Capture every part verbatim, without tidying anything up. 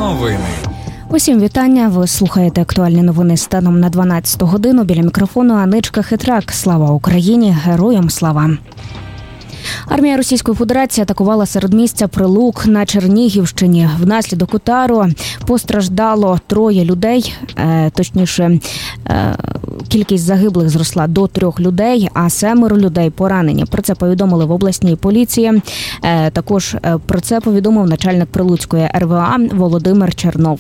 Новини. Усім вітання. Ви слухаєте актуальні новини станом на дванадцяту годину. Біля мікрофону Аничка Хитрак. Слава Україні! Героям слава! Армія Російської Федерації атакувала середмістя Прилук на Чернігівщині. Внаслідок удару постраждало троє людей, е, точніше, е, кількість загиблих зросла до трьох людей, а семеро людей поранені. Про це повідомили в обласній поліції. Е, також е, про це повідомив начальник Прилуцької ер ве а Володимир Чернов.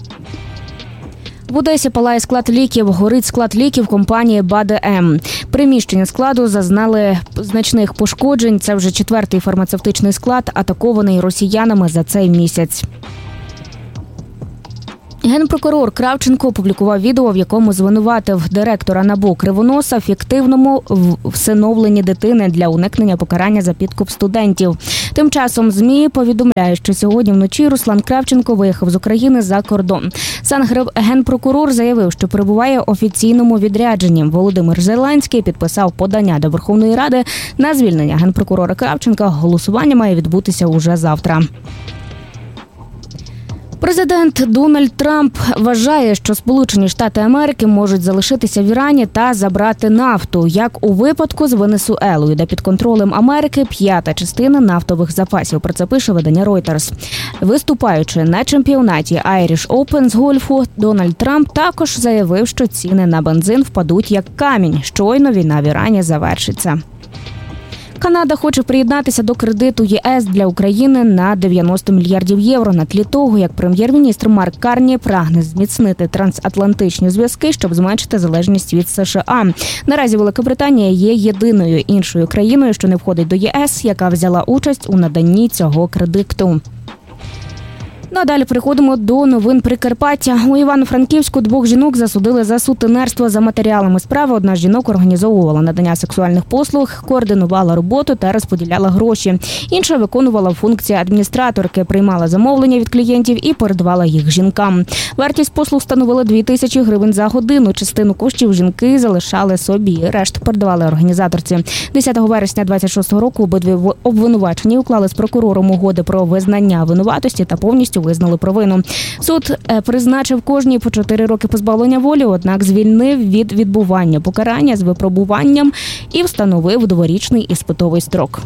В Одесі палає склад ліків, горить склад ліків компанії Ба Де Ем. Приміщення складу зазнали значних пошкоджень. Це вже четвертий фармацевтичний склад, атакований росіянами за цей місяць. Генпрокурор Кравченко опублікував відео, в якому звинуватив директора ен а бе у Кривоноса в фіктивному всиновленні дитини для уникнення покарання за підкуп студентів. Тим часом ЗМІ повідомляє, що сьогодні вночі Руслан Кравченко виїхав з України за кордон. Сам генпрокурор заявив, що перебуває в офіційному відрядженні. Володимир Зеленський підписав подання до Верховної Ради на звільнення генпрокурора Кравченка. Голосування має відбутися уже завтра. Президент Дональд Трамп вважає, що Сполучені Штати Америки можуть залишитися в Ірані та забрати нафту, як у випадку з Венесуелою, де під контролем Америки п'ята частина нафтових запасів. Про це пише видання Reuters. Виступаючи на чемпіонаті Irish Open з гольфу, Дональд Трамп також заявив, що ціни на бензин впадуть як камінь, щойно війна в Ірані завершиться. Канада хоче приєднатися до кредиту є ес для України на дев'яносто мільярдів євро на тлі того, як прем'єр-міністр Марк Карні прагне зміцнити трансатлантичні зв'язки, щоб зменшити залежність від США. Наразі Велика Британія є єдиною іншою країною, що не входить до є ес, яка взяла участь у наданні цього кредиту. Надалі переходимо до новин Прикарпаття. У Івано-Франківську двох жінок засудили за сутенерство за матеріалами справи. Одна з жінок організовувала надання сексуальних послуг, координувала роботу та розподіляла гроші. Інша виконувала функції адміністраторки, приймала замовлення від клієнтів і передавала їх жінкам. Вартість послуг становила дві тисячі гривень за годину. Частину коштів жінки залишали собі, решт передавали організаторці. десятого вересня двадцять шостого року обидві обвинувачені уклали з прокурором угоди про визнання винуватості та повністю визнали провину. Суд призначив кожній по чотири роки позбавлення волі, однак звільнив від відбування покарання з випробуванням і встановив дворічний іспитовий строк.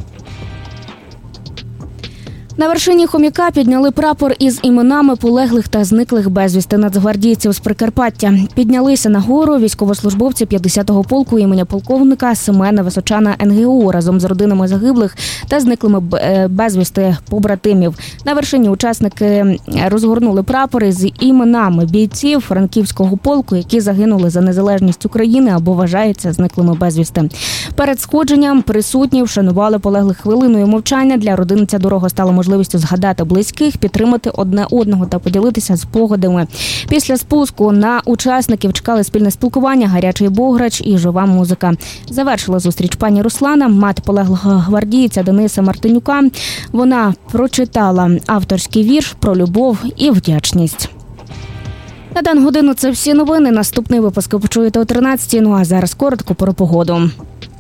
На вершині Хом'яка підняли прапор із іменами полеглих та зниклих безвісти нацгвардійців з Прикарпаття. Піднялися на гору військовослужбовці п'ятдесятого полку імені полковника Семена Височана ен ге у разом з родинами загиблих та зниклими безвісти побратимів. На вершині учасники розгорнули прапори з іменами бійців Франківського полку, які загинули за незалежність України або вважаються зниклими безвісти. Перед сходженням присутні вшанували полеглих хвилиною мовчання. Для родин ця дорога стала можливістю можливістю згадати близьких, підтримати одне одного та поділитися спогадами. Після спуску на учасників чекали спільне спілкування, гарячий бограч і жива музика. Завершила зустріч пані Руслана, мати полеглого гвардійця Дениса Мартинюка. Вона прочитала авторський вірш про любов і вдячність. На дану годину це всі новини. Наступний випуск ви почуєте о тринадцятій. Ну а зараз коротко про погоду.